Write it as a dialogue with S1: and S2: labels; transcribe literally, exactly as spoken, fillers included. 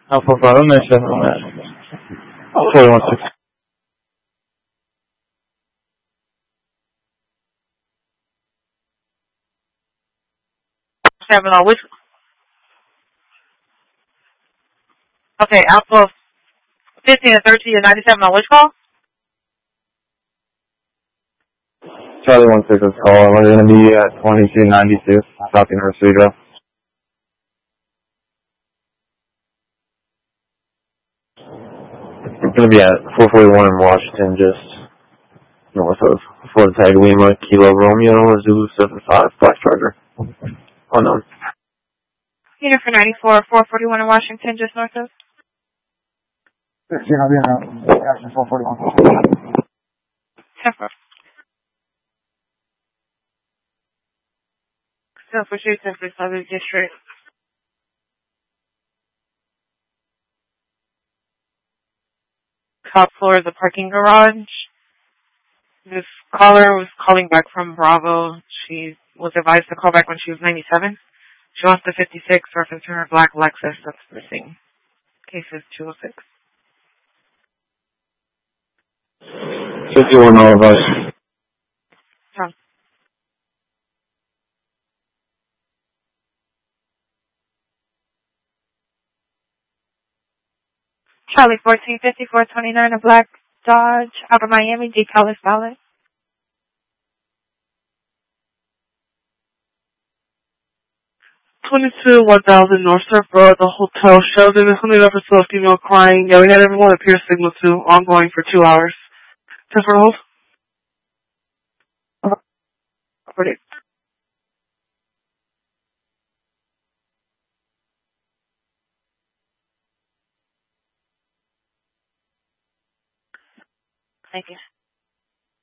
S1: Alpha Bravo ninety-seven on that. forty-one six.
S2: Seven on which? Okay, Alpha fifteen and thirteen and ninety-seven on which call?
S1: Charlie one six is call. We're going to be at twenty-two ninety-two, Falcon Oswego. It's going to be at four forty-one in Washington, just north of Fort Tag Lima, Kilo Romeo, Zulu seven five, Black Charger. Unknown.
S2: Unit for ninety-four, four forty-one in Washington, just north of?
S3: fifteen, I'll be in action four forty-one.
S2: ten four. So for sure, ten for Southern District. Top floor of the parking garage. This caller was calling back from Bravo. She was advised to call back when she was ninety-seven. She wants the fifty-six, reference to her black Lexus that's missing. Case is two oh six.
S1: fifty-one all of us.
S2: Tom. Charlie fourteen fifty-four twenty-nine, a black Dodge out of Miami, decal is valid.
S4: twenty-two one thousand North Surf Road, the hotel showed in the hundred upper still a female crying, yelling at everyone, appears signal two, ongoing for two hours. ten for hold.
S2: Ready. Thank you.